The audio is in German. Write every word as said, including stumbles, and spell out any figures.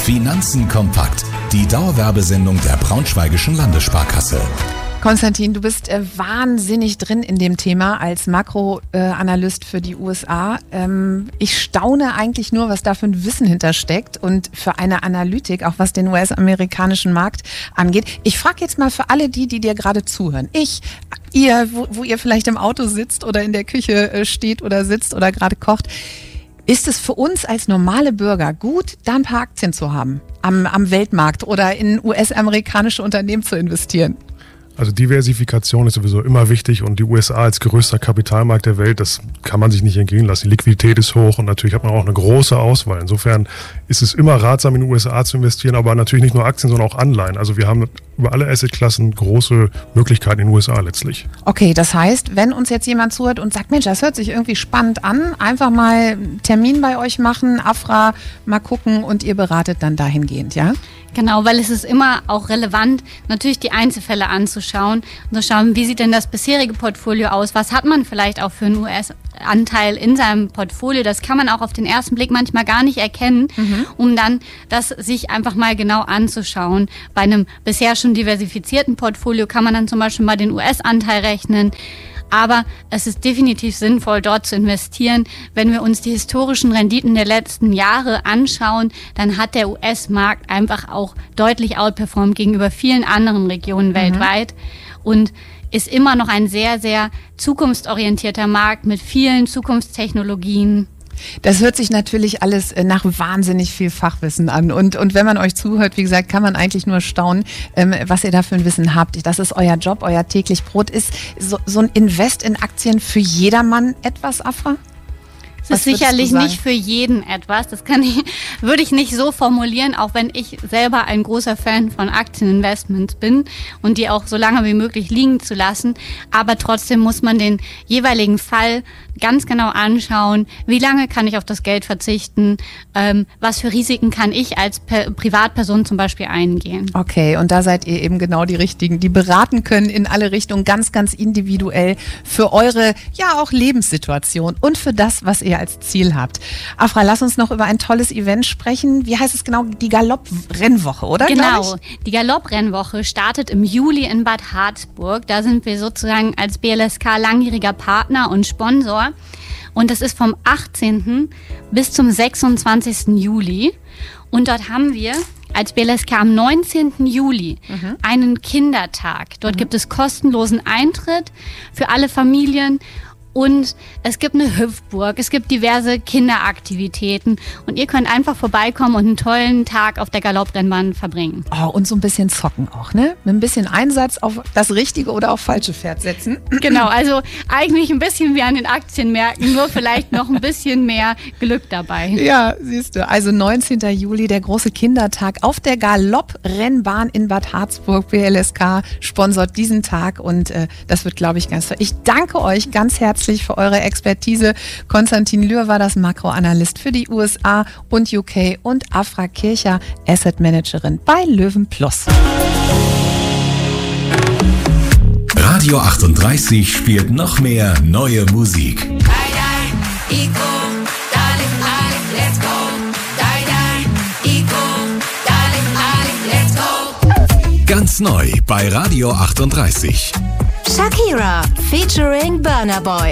Finanzen kompakt. Die Dauerwerbesendung der Braunschweigischen Landessparkasse. Konstantin, du bist äh, wahnsinnig drin in dem Thema als Makroanalyst äh, für die U S A. Ähm, ich staune eigentlich nur, was da für ein Wissen hintersteckt und für eine Analytik, auch was den U S-amerikanischen Markt angeht. Ich frage jetzt mal für alle die, die dir gerade zuhören. Ich, ihr, wo, wo ihr vielleicht im Auto sitzt oder in der Küche äh, steht oder sitzt oder gerade kocht. Ist es für uns als normale Bürger gut, da ein paar Aktien zu haben am, am Weltmarkt oder in U S-amerikanische Unternehmen zu investieren? Also Diversifikation ist sowieso immer wichtig und die U S A als größter Kapitalmarkt der Welt, das kann man sich nicht entgehen lassen. Die Liquidität ist hoch und natürlich hat man auch eine große Auswahl. Insofern ist es immer ratsam, in die U S A zu investieren, aber natürlich nicht nur Aktien, sondern auch Anleihen. Also wir haben über alle Assetklassen große Möglichkeiten in den U S A letztlich. Okay, das heißt, wenn uns jetzt jemand zuhört und sagt, Mensch, das hört sich irgendwie spannend an, einfach mal einen Termin bei euch machen, Afra, mal gucken und ihr beratet dann dahingehend, ja? Genau, weil es ist immer auch relevant, natürlich die Einzelfälle anzuschauen und zu schauen, wie sieht denn das bisherige Portfolio aus, was hat man vielleicht auch für einen U S-Anteil in seinem Portfolio, das kann man auch auf den ersten Blick manchmal gar nicht erkennen, mhm. um dann das sich einfach mal genau anzuschauen. Bei einem bisher schon diversifizierten Portfolio kann man dann zum Beispiel mal den U S-Anteil rechnen. Aber es ist definitiv sinnvoll, dort zu investieren. Wenn wir uns die historischen Renditen der letzten Jahre anschauen, dann hat der U S-Markt einfach auch deutlich outperformt gegenüber vielen anderen Regionen mhm. weltweit und ist immer noch ein sehr, sehr zukunftsorientierter Markt mit vielen Zukunftstechnologien. Das hört sich natürlich alles nach wahnsinnig viel Fachwissen an. Und, und wenn man euch zuhört, wie gesagt, kann man eigentlich nur staunen, ähm, was ihr da für ein Wissen habt. Das ist euer Job, euer täglich Brot. Ist so, so ein Invest in Aktien für jedermann etwas, Afra? Es ist sicherlich nicht für jeden etwas. Das kann ich, würde ich nicht so formulieren, auch wenn ich selber ein großer Fan von Aktieninvestments bin und die auch so lange wie möglich liegen zu lassen. Aber trotzdem muss man den jeweiligen Fall ganz genau anschauen. Wie lange kann ich auf das Geld verzichten? Ähm, was für Risiken kann ich als per- Privatperson zum Beispiel eingehen? Okay, und da seid ihr eben genau die Richtigen, die beraten können in alle Richtungen, ganz, ganz individuell für eure, ja auch Lebenssituation und für das, was ihr als Ziel habt. Afra, lass uns noch über ein tolles Event sprechen. Wie heißt es genau? Die Galopp-Rennwoche, oder? Genau. Die Galopp-Rennwoche startet im Juli in Bad Harzburg. Da sind wir sozusagen als B L S K langjähriger Partner und Sponsor. Und das ist vom achtzehnten bis zum sechsundzwanzigsten Juli. Und dort haben wir als B L S K am neunzehnten Juli mhm. einen Kindertag. Dort mhm. gibt es kostenlosen Eintritt für alle Familien. Und es gibt eine Hüpfburg, es gibt diverse Kinderaktivitäten und ihr könnt einfach vorbeikommen und einen tollen Tag auf der Galopprennbahn verbringen. Oh, und so ein bisschen zocken auch, ne? Mit ein bisschen Einsatz auf das richtige oder auf falsche Pferd setzen. Genau, also eigentlich ein bisschen wie an den Aktienmärkten, nur vielleicht noch ein bisschen mehr Glück dabei. Ja, siehst du. Also neunzehnten Juli, der große Kindertag auf der Galopprennbahn in Bad Harzburg. B L S K sponsort diesen Tag und äh, das wird, glaube ich, ganz toll. Ich danke euch ganz herzlich für eure Expertise. Konstantin Lühr war das Makroanalyst für die U S A und U K und Afra Kircher, Asset Managerin bei Löwen Plus. Radio achtunddreißig spielt noch mehr neue Musik. Ganz neu bei Radio achtunddreißig. Shakira featuring Burna Boy.